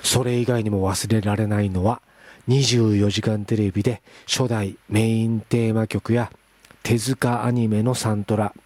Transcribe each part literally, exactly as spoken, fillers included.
それ以外にも忘れられないのはにじゅうよじかんテレビで初代メインテーマ曲や手塚アニメのサントラ、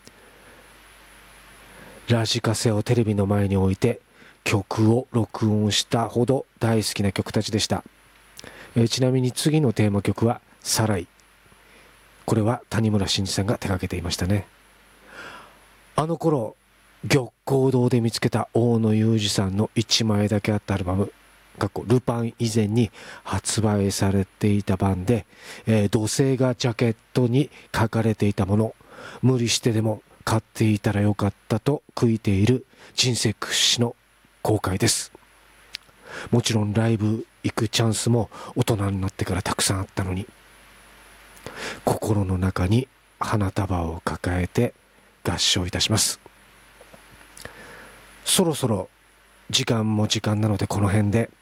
ラジカセをテレビの前に置いて曲を録音したほど大好きな曲たちでした。えー、ちなみに次のテーマ曲はサライ。これは谷村新司さんが手掛けていましたね。あの頃玉光堂で見つけた大野裕二さんのいちまいだけあったアルバム、過去ルパン以前に発売されていた版で、えー、土星がジャケットに書かれていたもの、無理してでも買っていたらよかったと悔いている人生屈指の後悔です。もちろんライブ行くチャンスも大人になってからたくさんあったのに、心の中に花束を抱えて合唱いたします。そろそろ時間も時間なのでこの辺で、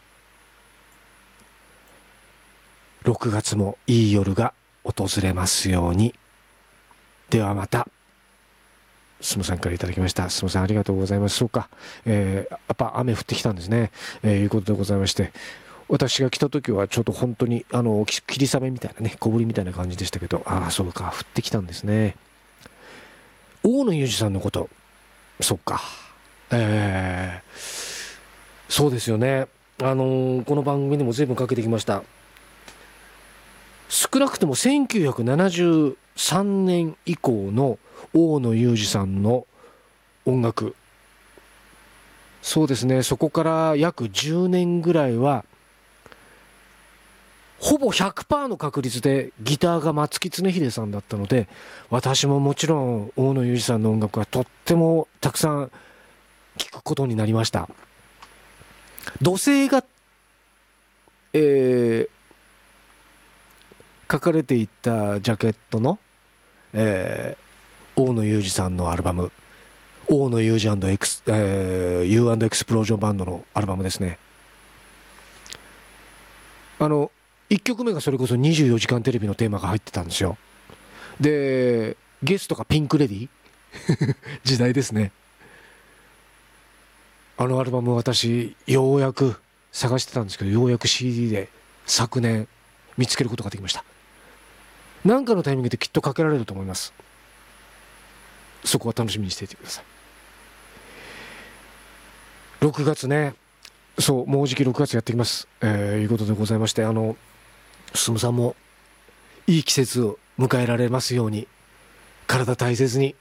ろくがつもいい夜が訪れますように。ではまた。すむさんからいただきました。すむさんありがとうございます。そうか、えー、やっぱ雨降ってきたんですね、えー、いうことでございまして、私が来た時はちょっと本当にあの霧雨みたいなね、小降りみたいな感じでしたけど、ああそうか、降ってきたんですね。大野裕二さんのこと、そっか、えー、そうですよね。あのー、この番組でも随分かけてきました。少なくともせんきゅうひゃくななじゅうさんねん以降の大野裕二さんの音楽、そうですね、そこから約じゅうねんぐらいはほぼ ひゃくパーセント の確率でギターが松木常秀さんだったので、私ももちろん大野裕二さんの音楽はとってもたくさん聴くことになりました。土星が、えー、書かれていたジャケットの、えー、大野裕二さんのアルバム、大野裕二 エクス、えー、ユー&エクスプロージョンバンドのアルバムですね。あのいっきょくめがそれこそにじゅうよじかんテレビのテーマが入ってたんですよ。でゲストがピンクレディ時代ですね。あのアルバム私ようやく探してたんですけど、ようやく シーディー で昨年見つけることができました。何かのタイミングできっとかけられると思います。そこは楽しみにしていてください。ろくがつね、そうもうじきろくがつやってきます、えー、いうことでございまして、あの進さんもいい季節を迎えられますように、体大切に。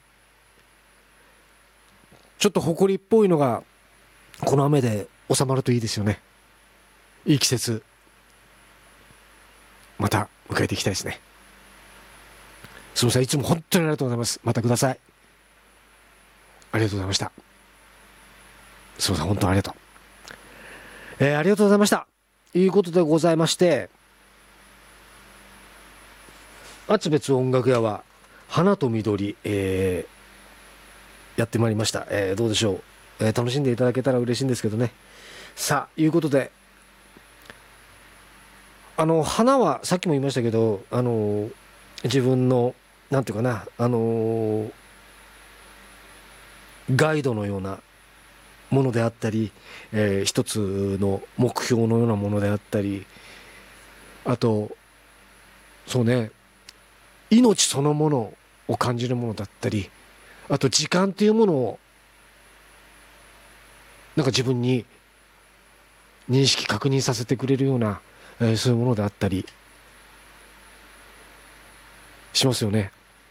ちょっと埃っぽいのがこの雨で収まるといいですよね。いい季節また迎えていきたいですね。すみません、いつも本当にありがとうございます。またください。ありがとうございました。すみません、本当にありがとう、えー、ありがとうございました。いうことでございまして、厚別音楽屋は花と緑、えー、やってまいりました、えー、どうでしょう、えー、楽しんでいただけたら嬉しいんですけどね。さあいうことで、あの花はさっきも言いましたけど、あの自分のなんていうかな、あのガイドのようなものであったり、えー、一つの目標のようなものであったり、あとそうね、命そのものを感じるものだったり、あと時間っていうものをなんか自分に認識確認させてくれるような、えー、そういうものであったりしますよね。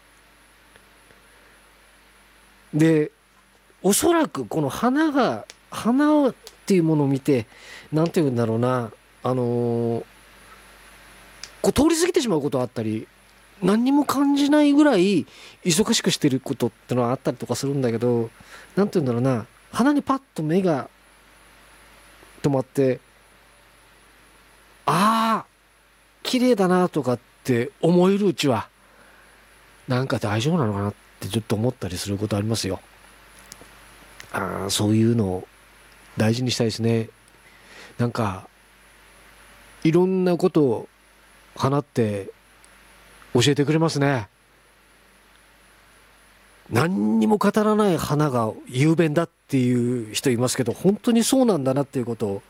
でおそらくこの花が花っていうものを見て、なんていうんだろうな、あのー、こう通り過ぎてしまうことはあったり、何にも感じないぐらい忙しくしてることってのはあったりとかするんだけど、なんていうんだろうな、花にパッと目が止まって、ああ綺麗だなとかって思えるうちはなんか大丈夫なのかなってちょっと思ったりすることありますよ。あ、そういうのを大事にしたいですね。なんかいろんなことを花って教えてくれますね。何にも語らない花が雄弁だっていう人いますけど、本当にそうなんだなっていうことを